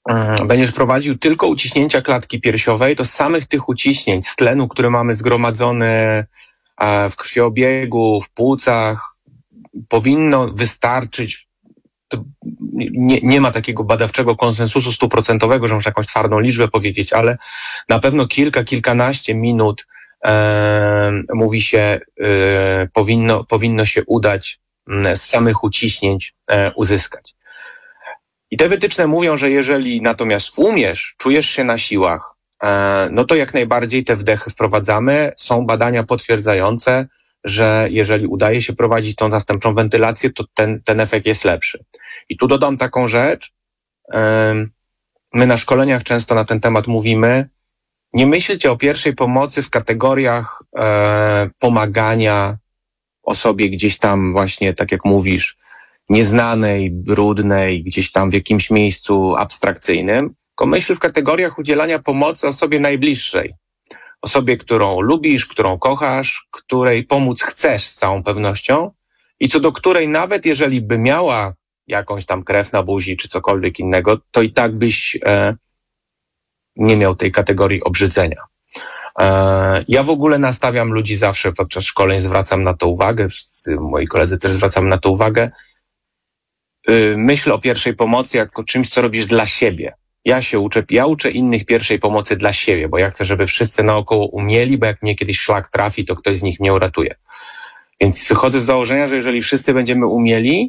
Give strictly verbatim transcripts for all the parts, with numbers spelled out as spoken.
będziesz prowadził tylko uciśnięcia klatki piersiowej, to z samych tych uciśnięć, z tlenu, który mamy zgromadzony w krwiobiegu, w płucach, powinno wystarczyć. To nie, nie ma takiego badawczego konsensusu stuprocentowego, że można jakąś twardą liczbę powiedzieć, ale na pewno kilka, kilkanaście minut e, mówi się, e, powinno, powinno się udać z samych uciśnięć e, uzyskać. I te wytyczne mówią, że jeżeli natomiast umiesz, czujesz się na siłach, e, no to jak najbardziej te wdechy wprowadzamy. Są badania potwierdzające, że jeżeli udaje się prowadzić tą następczą wentylację, to ten, ten efekt jest lepszy. I tu dodam taką rzecz. My na szkoleniach często na ten temat mówimy, nie myślcie o pierwszej pomocy w kategoriach e, pomagania osobie gdzieś tam właśnie, tak jak mówisz, nieznanej, brudnej, gdzieś tam w jakimś miejscu abstrakcyjnym, tylko myśl w kategoriach udzielania pomocy osobie najbliższej. Osobie, którą lubisz, którą kochasz, której pomóc chcesz z całą pewnością i co do której nawet jeżeli by miała jakąś tam krew na buzi czy cokolwiek innego, to i tak byś e, nie miał tej kategorii obrzydzenia. E, ja w ogóle nastawiam ludzi zawsze podczas szkoleń, zwracam na to uwagę, wszyscy moi koledzy też zwracamy na to uwagę. E, myśl o pierwszej pomocy jako czymś, co robisz dla siebie. Ja się uczę, ja uczę innych pierwszej pomocy dla siebie, bo ja chcę, żeby wszyscy naokoło umieli, bo jak mnie kiedyś szlak trafi, to ktoś z nich mnie uratuje. Więc wychodzę z założenia, że jeżeli wszyscy będziemy umieli,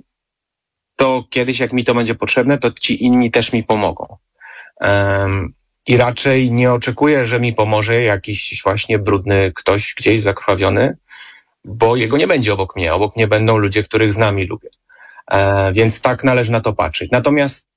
to kiedyś jak mi to będzie potrzebne, to ci inni też mi pomogą. Um, I raczej nie oczekuję, że mi pomoże jakiś właśnie brudny ktoś gdzieś zakrwawiony, bo jego nie będzie obok mnie. Obok mnie będą ludzie, których znam i lubię. E, więc tak należy na to patrzeć. Natomiast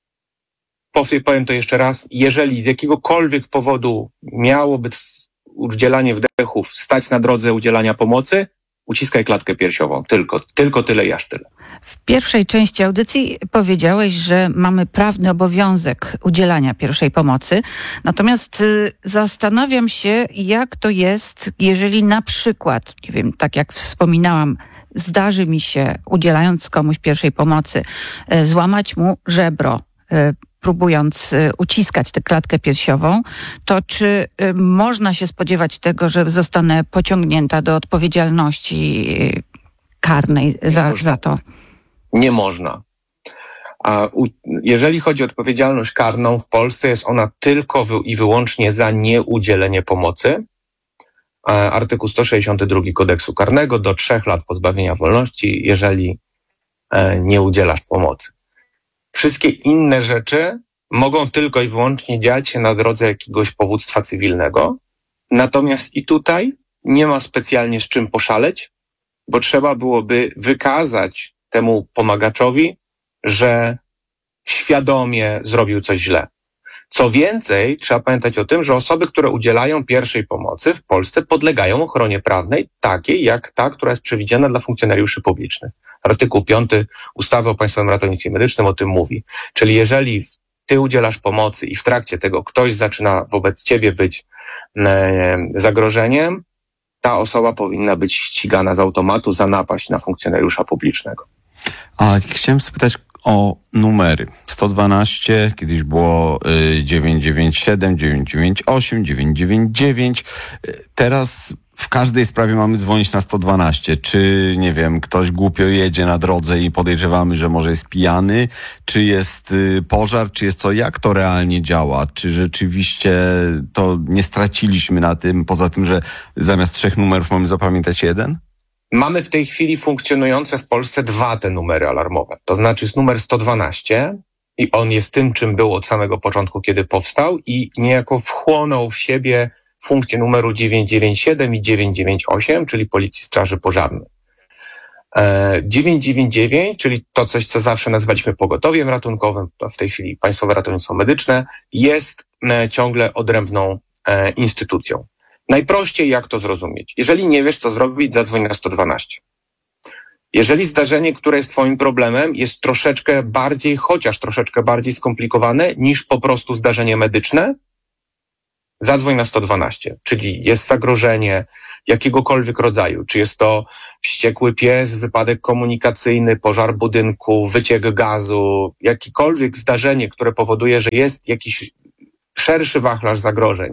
powiem to jeszcze raz, jeżeli z jakiegokolwiek powodu miałoby udzielanie wdechów stać na drodze udzielania pomocy, uciskaj klatkę piersiową. Tylko, tylko tyle i aż tyle. W pierwszej części audycji powiedziałeś, że mamy prawny obowiązek udzielania pierwszej pomocy. Natomiast y, zastanawiam się, jak to jest, jeżeli na przykład, nie wiem, tak jak wspominałam, zdarzy mi się, udzielając komuś pierwszej pomocy, y, złamać mu żebro, y, próbując y, uciskać tę klatkę piersiową, to czy y, można się spodziewać tego, że zostanę pociągnięta do odpowiedzialności y, karnej za, za to? Nie można. A u, jeżeli chodzi o odpowiedzialność karną, w Polsce jest ona tylko wy, i wyłącznie za nieudzielenie pomocy. A artykuł sto sześćdziesiąty drugi Kodeksu Karnego do trzech lat pozbawienia wolności, jeżeli e, nie udzielasz pomocy. Wszystkie inne rzeczy mogą tylko i wyłącznie dziać się na drodze jakiegoś powództwa cywilnego. Natomiast i tutaj nie ma specjalnie z czym poszaleć, bo trzeba byłoby wykazać temu pomagaczowi, że świadomie zrobił coś źle. Co więcej, trzeba pamiętać o tym, że osoby, które udzielają pierwszej pomocy w Polsce podlegają ochronie prawnej, takiej jak ta, która jest przewidziana dla funkcjonariuszy publicznych. Artykuł piąty ustawy o Państwowym Ratownictwie Medycznym o tym mówi. Czyli jeżeli ty udzielasz pomocy i w trakcie tego ktoś zaczyna wobec ciebie być e, zagrożeniem, ta osoba powinna być ścigana z automatu za napaść na funkcjonariusza publicznego. A chciałem spytać o numery. sto dwanaście, kiedyś było y, dziewięćset dziewięćdziesiąt siedem, dziewięćset dziewięćdziesiąt osiem, dziewięćset dziewięćdziesiąt dziewięć. Teraz w każdej sprawie mamy dzwonić na sto dwanaście. Czy, nie wiem, ktoś głupio jedzie na drodze i podejrzewamy, że może jest pijany, czy jest y, pożar, czy jest co, jak to realnie działa? Czy rzeczywiście to nie straciliśmy na tym, poza tym, że zamiast trzech numerów mamy zapamiętać jeden? Mamy w tej chwili funkcjonujące w Polsce dwa te numery alarmowe. To znaczy jest numer sto dwanaście i on jest tym, czym był od samego początku, kiedy powstał i niejako wchłonął w siebie funkcję numeru dziewięćset dziewięćdziesiąt siedem i dziewięćset dziewięćdziesiąt osiem, czyli Policji Straży Pożarnej. dziewięćset dziewięćdziesiąt dziewięć, czyli to coś, co zawsze nazwaliśmy pogotowiem ratunkowym, to w tej chwili Państwowe Ratownictwo Medyczne, jest ciągle odrębną instytucją. Najprościej jak to zrozumieć? Jeżeli nie wiesz, co zrobić, zadzwoń na sto dwanaście. Jeżeli zdarzenie, które jest twoim problemem, jest troszeczkę bardziej, chociaż troszeczkę bardziej skomplikowane niż po prostu zdarzenie medyczne, zadzwoń na sto dwanaście, czyli jest zagrożenie jakiegokolwiek rodzaju, czy jest to wściekły pies, wypadek komunikacyjny, pożar budynku, wyciek gazu, jakiekolwiek zdarzenie, które powoduje, że jest jakiś szerszy wachlarz zagrożeń,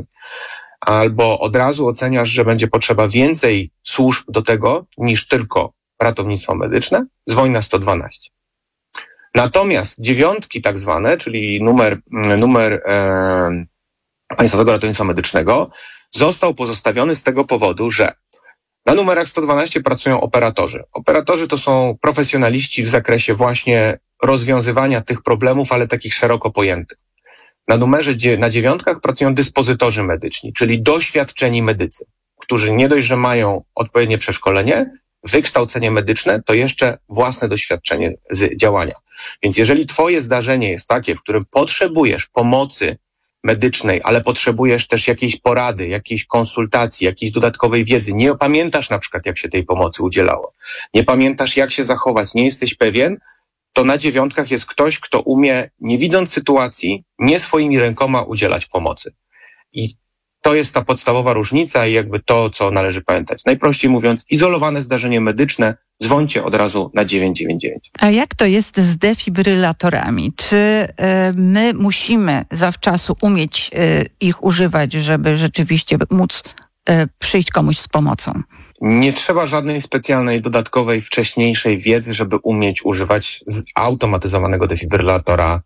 albo od razu oceniasz, że będzie potrzeba więcej służb do tego niż tylko ratownictwo medyczne, dzwoń na sto dwanaście. Natomiast dziewiątki tak zwane, czyli numer, numer e, Państwowego Ratownictwa Medycznego, został pozostawiony z tego powodu, że na numerach sto dwanaście pracują operatorzy. Operatorzy to są profesjonaliści w zakresie właśnie rozwiązywania tych problemów, ale takich szeroko pojętych. Na numerze, na dziewiątkach pracują dyspozytorzy medyczni, czyli doświadczeni medycy, którzy nie dość, że mają odpowiednie przeszkolenie, wykształcenie medyczne, to jeszcze własne doświadczenie z działania. Więc jeżeli twoje zdarzenie jest takie, w którym potrzebujesz pomocy medycznej, ale potrzebujesz też jakiejś porady, jakiejś konsultacji, jakiejś dodatkowej wiedzy, nie pamiętasz na przykład, jak się tej pomocy udzielało, nie pamiętasz, jak się zachować, nie jesteś pewien, to na dziewiątkach jest ktoś, kto umie, nie widząc sytuacji, nie swoimi rękoma udzielać pomocy. I to jest ta podstawowa różnica i jakby to, co należy pamiętać. Najprościej mówiąc, izolowane zdarzenie medyczne, dzwońcie od razu na dziewięć dziewięć dziewięć. A jak to jest z defibrylatorami? Czy y, my musimy zawczasu umieć y, ich używać, żeby rzeczywiście móc y, przyjść komuś z pomocą? Nie trzeba żadnej specjalnej, dodatkowej, wcześniejszej wiedzy, żeby umieć używać zautomatyzowanego defibrylatora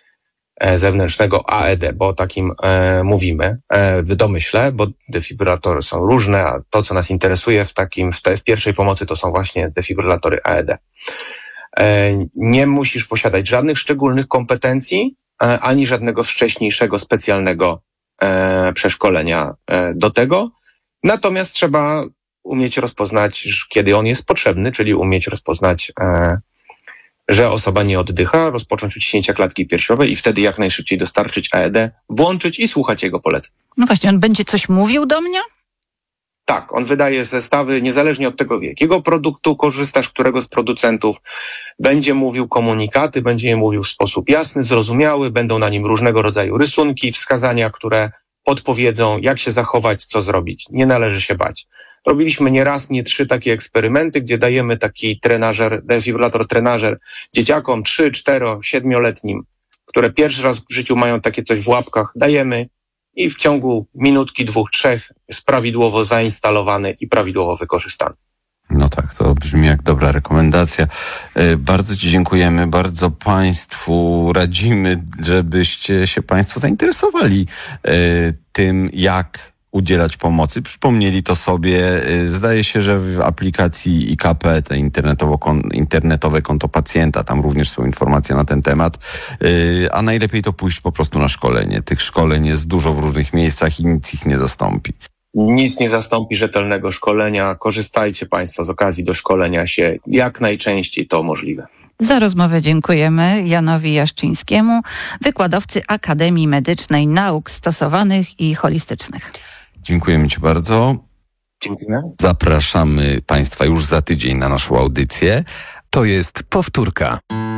zewnętrznego A E D, bo o takim e, mówimy e, w domyśle, bo defibrylatory są różne, a to, co nas interesuje w takim, w, te, w pierwszej pomocy, to są właśnie defibrylatory A E D. E, nie musisz posiadać żadnych szczególnych kompetencji, e, ani żadnego wcześniejszego, specjalnego e, przeszkolenia e, do tego. Natomiast trzeba umieć rozpoznać, kiedy on jest potrzebny, czyli umieć rozpoznać e, że osoba nie oddycha, rozpocząć uciśnięcia klatki piersiowej i wtedy jak najszybciej dostarczyć A E D, włączyć i słuchać jego poleceń. No właśnie, on będzie coś mówił do mnie? Tak, on wydaje zestawy, niezależnie od tego, jakiego produktu korzystasz, którego z producentów, będzie mówił komunikaty, będzie je mówił w sposób jasny, zrozumiały, będą na nim różnego rodzaju rysunki, wskazania, które podpowiedzą, jak się zachować, co zrobić. Nie należy się bać. Robiliśmy nie raz, nie trzy takie eksperymenty, gdzie dajemy taki trenażer, defibrylator trenażer dzieciakom trzy, cztery, siedmioletnim, które pierwszy raz w życiu mają takie coś w łapkach, dajemy i w ciągu minutki, dwóch, trzech jest prawidłowo zainstalowany i prawidłowo wykorzystany. No tak, to brzmi jak dobra rekomendacja. Bardzo Ci dziękujemy, bardzo Państwu radzimy, żebyście się Państwo zainteresowali tym, jak udzielać pomocy. Przypomnieli to sobie. Zdaje się, że w aplikacji I K P, te internetowo, internetowe konto pacjenta, tam również są informacje na ten temat. A najlepiej to pójść po prostu na szkolenie. Tych szkoleń jest dużo w różnych miejscach i nic ich nie zastąpi. Nic nie zastąpi rzetelnego szkolenia. Korzystajcie Państwo z okazji do szkolenia się jak najczęściej to możliwe. Za rozmowę dziękujemy Janowi Jaszczyńskiemu, wykładowcy Akademii Medycznej Nauk Stosowanych i Holistycznych. Dziękujemy Ci bardzo. Dziękuję. Zapraszamy Państwa już za tydzień na naszą audycję. To jest powtórka.